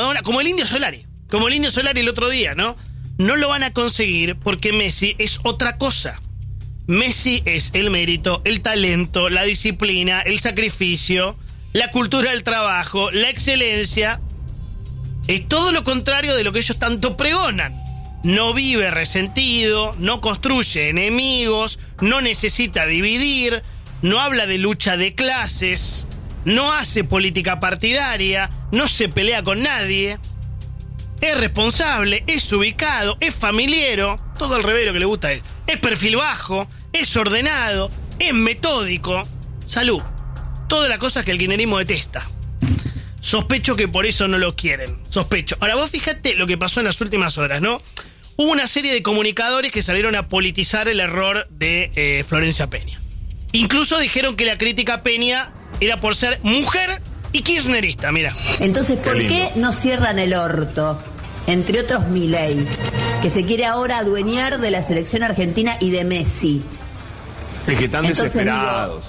Maradona, como el Indio Solari el otro día, ¿no? No lo van a conseguir porque Messi es otra cosa. Messi es el mérito, el talento, la disciplina, el sacrificio, la cultura del trabajo, la excelencia. Es todo lo contrario de lo que ellos tanto pregonan. No vive resentido, no construye enemigos, no necesita dividir, no habla de lucha de clases, no hace política partidaria, no se pelea con nadie. Es responsable, es ubicado, es familiero, todo al revés de lo que le gusta a él. Es perfil bajo, es ordenado, es metódico. Salud. Todas las cosas que el kirchnerismo detesta. Sospecho que por eso no lo quieren. Sospecho. Ahora vos fíjate lo que pasó en las últimas horas, ¿no? Hubo una serie de comunicadores que salieron a politizar el error de Florencia Peña. Incluso dijeron que la crítica a Peña era por ser mujer y kirchnerista, mira. Entonces, ¿por qué no cierran el orto? Entre otros, Milei, que se quiere ahora adueñar de la selección argentina y de Messi. Es que están desesperados.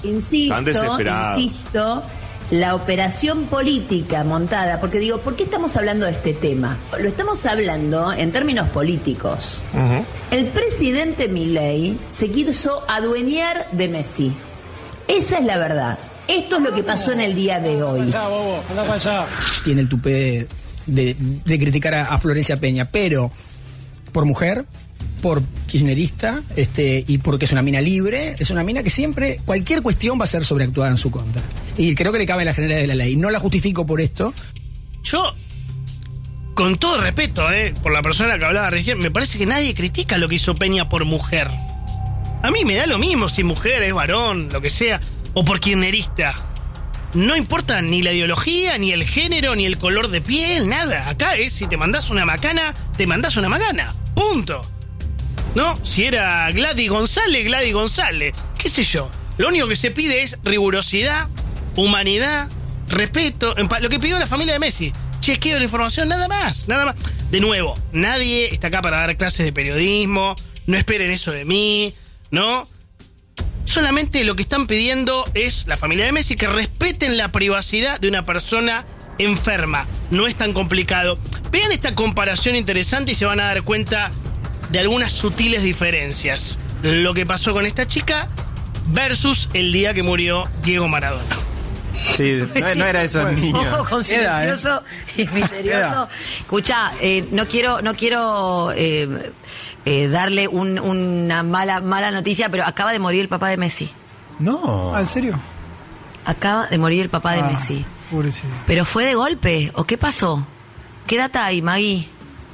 Insisto, la operación política montada, porque digo, ¿por qué estamos hablando de este tema? Lo estamos hablando en términos políticos. Uh-huh. El presidente Milei se quiso adueñar de Messi. Esa es la verdad. Esto es lo que pasó en el día de hoy. Tiene el tupé de criticar a Florencia Peña, pero por mujer, por kirchnerista, y porque es una mina libre, es una mina que siempre, cualquier cuestión va a ser sobreactuada en su contra. Y creo que le cabe la generalidad de la ley. No la justifico por esto. Yo, con todo respeto, por la persona que hablaba recién, me parece que nadie critica lo que hizo Peña por mujer. A mí me da lo mismo si mujer es varón, lo que sea, o por kirchnerista. No importa ni la ideología, ni el género, ni el color de piel, nada. Acá es, si te mandás una macana, te mandás una macana. Punto. ¿No? Si era Gladys González. ¿Qué sé yo? Lo único que se pide es rigurosidad, humanidad, respeto. Lo que pidió la familia de Messi. Chequeo de la información, nada más. De nuevo, nadie está acá para dar clases de periodismo. No esperen eso de mí, ¿no? Solamente lo que están pidiendo es, la familia de Messi, que respeten la privacidad de una persona enferma. No es tan complicado. Vean esta comparación interesante y se van a dar cuenta de algunas sutiles diferencias. Lo que pasó con esta chica versus el día que murió Diego Maradona. Sí, no era eso, niño. Con silencioso y misterioso. Escucha, no quiero darle una mala noticia, pero acaba de morir el papá de Messi. No. ¿En serio? Acaba de morir el papá de Messi. Pobrecito. ¿Pero fue de golpe o qué pasó? ¿Qué data hay, Maggie?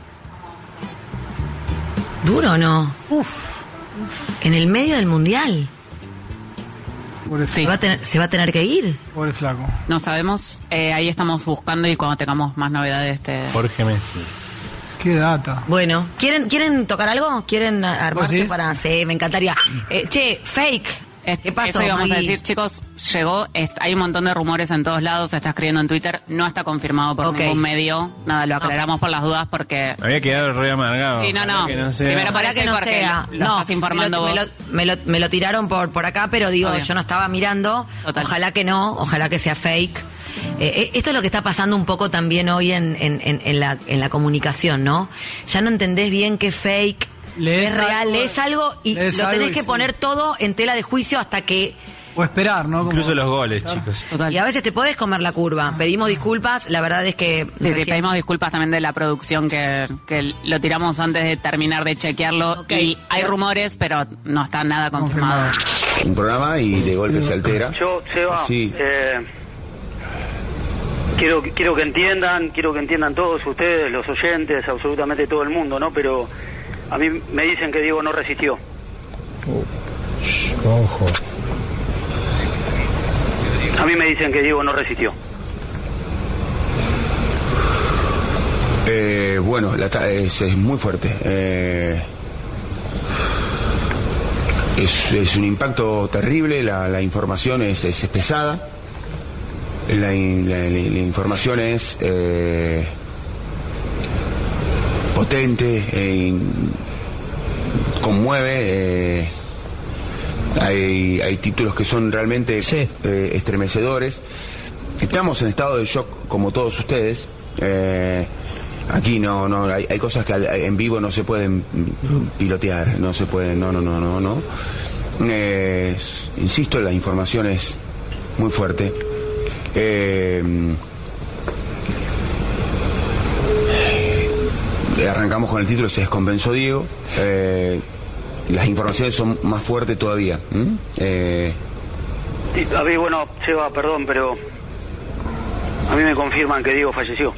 ¿Duro o no? En el medio del mundial. Sí. ¿Se va a tener que ir? Pobre flaco. No sabemos. Ahí estamos buscando y cuando tengamos más novedades Jorge Messi. Qué data. Bueno, ¿quieren tocar algo? ¿Quieren armarse para...? Sí, me encantaría. Fake. ¿Qué pasó? Eso íbamos a decir, chicos, llegó, hay un montón de rumores en todos lados, se está escribiendo en Twitter, no está confirmado por ningún medio, nada, lo aclaramos por las dudas porque... Había quedado re amargado. Sí, no. Primero para que no sea. Lo estás informando vos. Me lo tiraron por acá, pero digo, yo no estaba mirando. Total. Ojalá que no, ojalá que sea fake. Esto es lo que está pasando un poco también hoy en la comunicación, ¿no? Ya no entendés bien qué es fake, qué es real, lees algo y lo tenés que poner todo en tela de juicio hasta que... O esperar, ¿no? Incluso los goles, chicos. Total. Y a veces te podés comer la curva. Pedimos disculpas, la verdad es que... Sí, pedimos disculpas también de la producción que lo tiramos antes de terminar de chequearlo. Okay. Y hay rumores, pero no está nada confirmado. Un programa y de golpe se altera. Yo, Seba, sí. Quiero que entiendan todos ustedes, los oyentes, absolutamente todo el mundo, ¿no? Pero a mí me dicen que Diego no resistió. Ojo. A mí me dicen que Diego no resistió. Bueno, es muy fuerte. Es un impacto terrible, la información es pesada. La información es potente, conmueve. Hay títulos que son realmente estremecedores. Estamos en estado de shock como todos ustedes. Aquí no hay cosas que en vivo no se pueden pilotear, no se pueden, no. Insisto, la información es muy fuerte. Arrancamos con el título, se descompensó Diego. Las informaciones son más fuertes todavía. A mí, bueno, Seba, perdón, pero a mí me confirman que Diego falleció.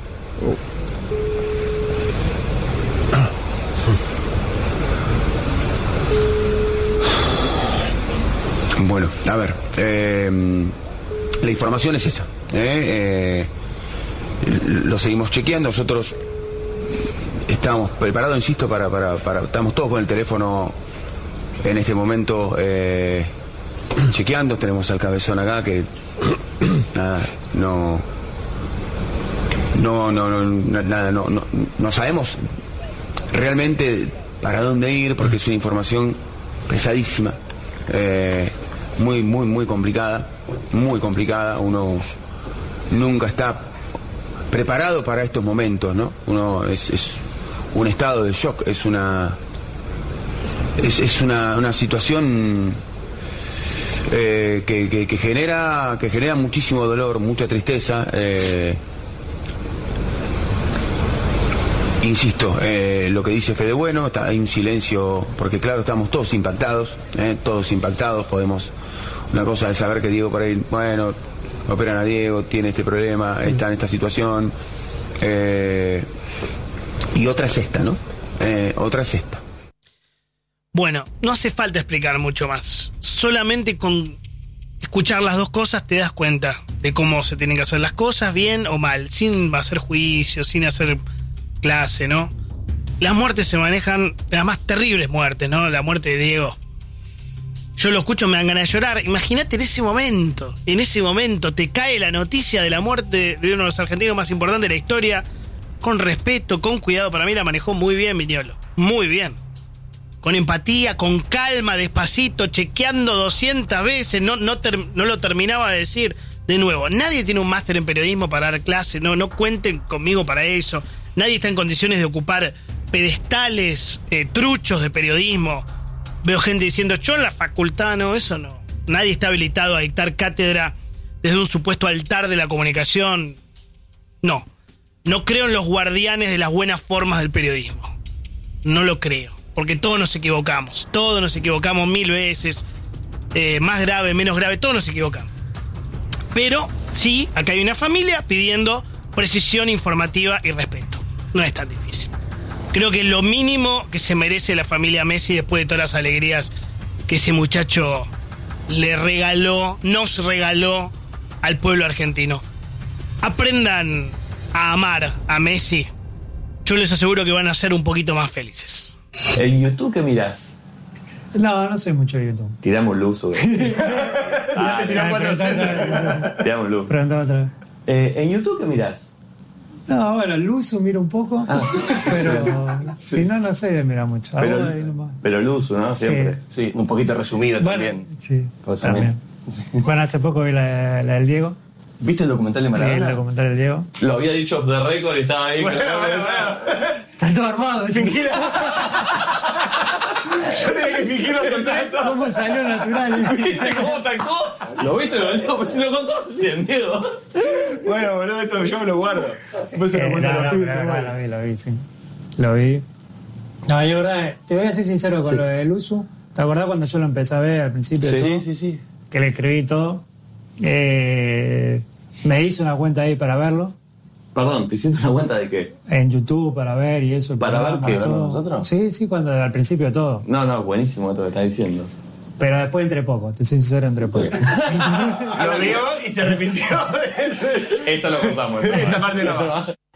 Bueno, a ver, la información es esa. Lo seguimos chequeando. Nosotros estamos preparados, insisto, para estamos todos con el teléfono en este momento chequeando. Tenemos al cabezón acá que nada, no sabemos realmente para dónde ir, porque es una información pesadísima, muy complicada, uno nunca está preparado para estos momentos, ¿no? Uno es un estado de shock, es una situación que genera muchísimo dolor, mucha tristeza. Insisto, lo que dice Fede Bueno, hay un silencio, porque claro, estamos todos impactados, podemos, una cosa es saber que Diego por ahí, bueno, operan a Diego, tiene este problema, está en esta situación, y otra es esta, ¿no? Otra es esta. Bueno, no hace falta explicar mucho más, solamente con escuchar las dos cosas te das cuenta de cómo se tienen que hacer las cosas, bien o mal, sin hacer juicios, sin hacer clase, ¿no? Las muertes se manejan, las más terribles muertes, ¿no? La muerte de Diego. Yo lo escucho, me dan ganas de llorar. Imagínate en ese momento te cae la noticia de la muerte de uno de los argentinos más importantes de la historia, con respeto, con cuidado. Para mí la manejó muy bien Viñolo, muy bien. Con empatía, con calma, despacito, chequeando 200 veces, no lo terminaba de decir. De nuevo, nadie tiene un máster en periodismo para dar clase, no cuenten conmigo para eso. Nadie está en condiciones de ocupar pedestales truchos de periodismo. Veo gente diciendo, yo en la facultad, no, eso no. Nadie está habilitado a dictar cátedra desde un supuesto altar de la comunicación. No creo en los guardianes de las buenas formas del periodismo. No lo creo, porque todos nos equivocamos 1000 veces, más grave, menos grave, todos nos equivocamos. Pero sí, acá hay una familia pidiendo precisión informativa y respeto. No es tan difícil. Creo que es lo mínimo que se merece la familia Messi después de todas las alegrías que ese muchacho nos regaló al pueblo argentino. Aprendan a amar a Messi. Yo les aseguro que van a ser un poquito más felices. ¿En YouTube qué mirás? No soy mucho de YouTube. Tiramos luz, güey. Tiramos luz. Preguntaba otra vez. ¿En YouTube qué mirás? No, bueno, Luzu miro un poco, pero si no sé de mirar mucho. Pero Luzu, ¿no? Siempre. Sí, un poquito resumido también. Sí, también. Bueno, hace poco vi la del Diego. ¿Viste el documental de Maradona? Sí, el documental del Diego. Lo había dicho off the record y estaba ahí. Bueno. Está todo armado. Fingir. Yo tenía que fingirlo contra eso. ¿Cómo salió natural? ¿Viste cómo tacó? ¿Lo viste? Pues si lo contó recién, Diego. Bueno, boludo, esto yo me lo guardo. Después se lo cuento a los pibes. Lo vi, sí. Lo vi. No, yo verdad, te voy a ser sincero con lo del Usu. ¿Te acordás cuando yo lo empecé a ver al principio? Sí. Que le escribí todo. Me hice una cuenta ahí para verlo. Perdón, ¿te hiciste una cuenta de qué? En YouTube para ver y eso. ¿Para ver qué? Todo. ¿Nosotros? Sí, cuando al principio de todo. No, buenísimo esto que estás diciendo. Pero después entré poco, te soy sincero, entré poco. Lo digo y se arrepintió. Esto lo contamos. Esta parte no va.